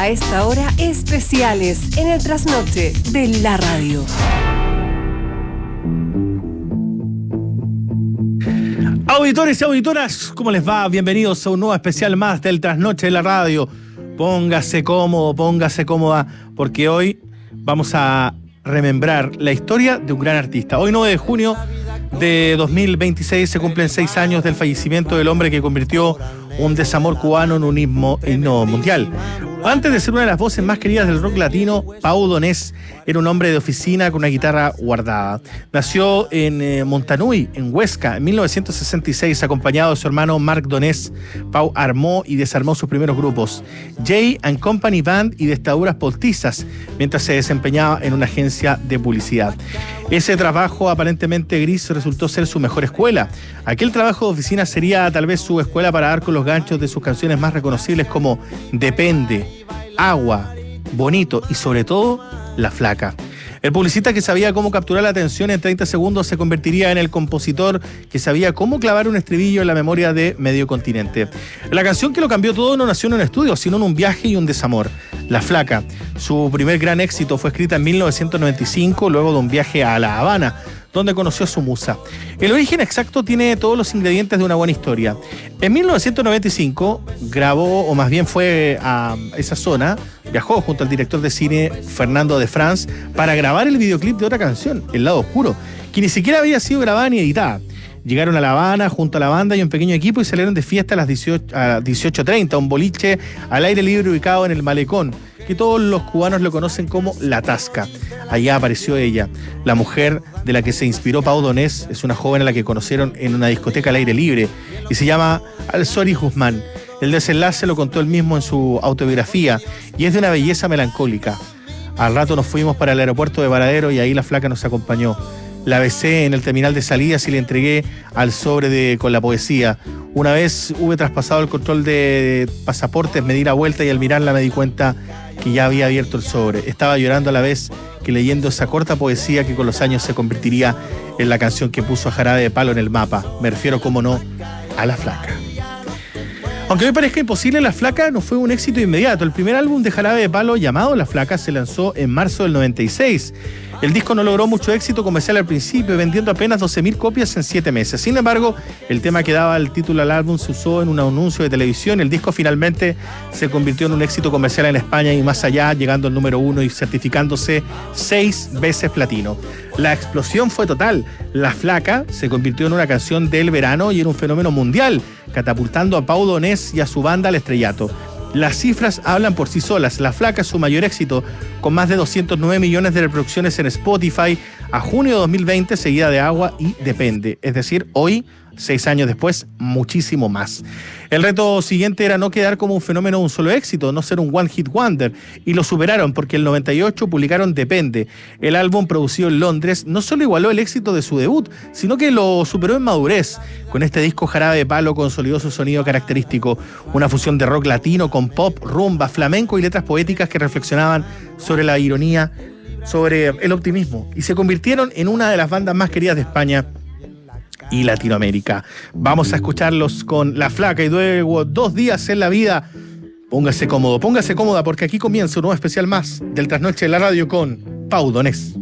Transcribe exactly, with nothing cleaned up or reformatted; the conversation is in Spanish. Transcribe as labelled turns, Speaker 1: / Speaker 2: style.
Speaker 1: A esta hora, especiales en el trasnoche de la radio.
Speaker 2: Auditores y auditoras, ¿cómo les va? Bienvenidos a un nuevo especial más del trasnoche de la radio. Póngase cómodo, póngase cómoda, porque hoy vamos a remembrar la historia de un gran artista. Hoy, nueve de junio de dos mil veintiséis, se cumplen seis años del fallecimiento del hombre que convirtió un desamor cubano en un himno, himno mundial. Antes de ser una de las voces más queridas del rock latino, Pau Donés era un hombre de oficina con una guitarra guardada. Nació en eh, Montanui, en Huesca, en mil novecientos sesenta y seis, acompañado de su hermano Marc Donés. Pau armó y desarmó sus primeros grupos, Jay and Company Band y Destaduras Postizas, mientras se desempeñaba en una agencia de publicidad. Ese trabajo aparentemente gris resultó ser su mejor escuela. Aquel trabajo de oficina sería tal vez su escuela para dar con los ganchos de sus canciones más reconocibles como Depende, Agua, Bonito y sobre todo La Flaca. El publicista que sabía cómo capturar la atención en treinta segundos se convertiría en el compositor que sabía cómo clavar un estribillo en la memoria de medio continente. La canción que lo cambió todo no nació en un estudio, sino en un viaje y un desamor. La Flaca. Su primer gran éxito fue escrita en mil novecientos noventa y cinco, luego de un viaje a La Habana, donde conoció a su musa. El origen exacto tiene todos los ingredientes de una buena historia. En mil novecientos noventa y cinco grabó, o más bien fue a esa zona, viajó junto al director de cine Fernando de France para grabar el videoclip de otra canción, El Lado Oscuro, que ni siquiera había sido grabada ni editada. Llegaron a La Habana junto a la banda y un pequeño equipo y salieron de fiesta a las dieciocho treinta, un boliche al aire libre ubicado en el Malecón, que todos los cubanos lo conocen como La Tasca. Allá apareció ella, la mujer de la que se inspiró Pau Donés. Es una joven a la que conocieron en una discoteca al aire libre y se llama Alzori Guzmán. El desenlace lo contó él mismo en su autobiografía y es de una belleza melancólica. Al rato nos fuimos para el aeropuerto de Varadero y ahí la flaca nos acompañó. La besé en el terminal de salidas y le entregué al sobre de, con la poesía. Una vez hube traspasado el control de pasaportes, me di la vuelta y al mirarla me di cuenta que ya había abierto el sobre. Estaba llorando a la vez que leyendo esa corta poesía que con los años se convertiría en la canción que puso a Jarabe de Palo en el mapa. Me refiero, como no, a La Flaca. Aunque me parezca imposible, La Flaca no fue un éxito inmediato. El primer álbum de Jarabe de Palo, llamado La Flaca, se lanzó en marzo del noventa y seis. El disco no logró mucho éxito comercial al principio, vendiendo apenas doce mil copias en siete meses. Sin embargo, el tema que daba el título al álbum se usó en un anuncio de televisión. El disco finalmente se convirtió en un éxito comercial en España y más allá, llegando al número uno y certificándose seis veces platino. La explosión fue total. La Flaca se convirtió en una canción del verano y en un fenómeno mundial, catapultando a Pau Donés y a su banda al estrellato. Las cifras hablan por sí solas. La Flaca es su mayor éxito, con más de doscientos nueve millones de reproducciones en Spotify a junio de dos mil veinte, seguida de Agua y Depende. Es decir, hoy, seis años después, muchísimo más. El reto siguiente era no quedar como un fenómeno de un solo éxito, no ser un one hit wonder, y lo superaron porque en el noventa y ocho publicaron Depende. El álbum, producido en Londres, no solo igualó el éxito de su debut, sino que lo superó en madurez. Con este disco, Jarabe de Palo consolidó su sonido característico, una fusión de rock latino con pop, rumba, flamenco y letras poéticas que reflexionaban sobre la ironía, sobre el optimismo, y se convirtieron en una de las bandas más queridas de España y Latinoamérica. Vamos a escucharlos con La Flaca y luego Dos días en la vida. Póngase cómodo, póngase cómoda, porque aquí comienza un nuevo especial más del Trasnoche de la Radio con Pau Donés.